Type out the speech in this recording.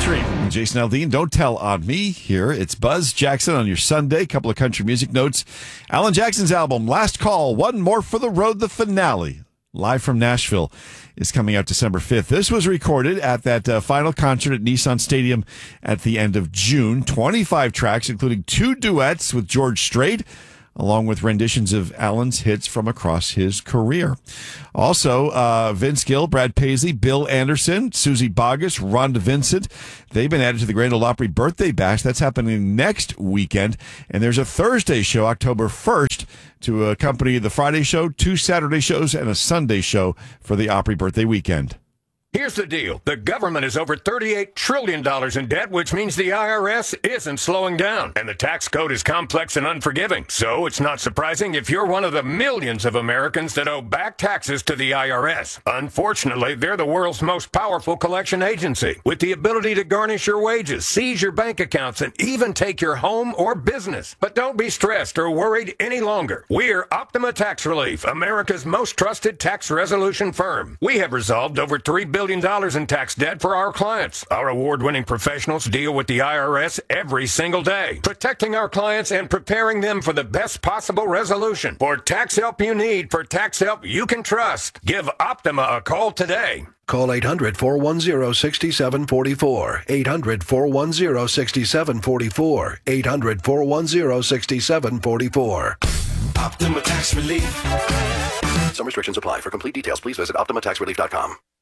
featuring Jason Aldean, Don't Tell on Me. Here, it's Buzz Jackson on your Sunday. Couple of country music notes. Alan Jackson's album, Last Call, One More for the Road, the finale, live from Nashville, is coming out December 5th. This was recorded at that final concert at Nissan Stadium at the end of June. 25 tracks, including 2 duets with George Strait, along with renditions of Alan's hits from across his career. Also, Vince Gill, Brad Paisley, Bill Anderson, Susie Boggess, Rhonda Vincent. They've been added to the Grand Ole Opry Birthday Bash. That's happening next weekend. And there's a Thursday show, October 1st, to accompany the Friday show, 2 Saturday shows, and a Sunday show for the Opry Birthday Weekend. Here's the deal. The government is over $38 trillion in debt, which means the IRS isn't slowing down. And the tax code is complex and unforgiving. So it's not surprising if you're one of the millions of Americans that owe back taxes to the IRS. Unfortunately, they're the world's most powerful collection agency, with the ability to garnish your wages, seize your bank accounts, and even take your home or business. But don't be stressed or worried any longer. We're Optima Tax Relief, America's most trusted tax resolution firm. We have resolved over $3 billion in tax debt for our clients. Our award-winning professionals deal with the IRS every single day, protecting our clients and preparing them for the best possible resolution. For tax help you need, for tax help you can trust, give Optima a call today. Call 800-410-6744. 800-410-6744. 800-410-6744. Optima Tax Relief. Some restrictions apply. For complete details, please visit OptimaTaxRelief.com.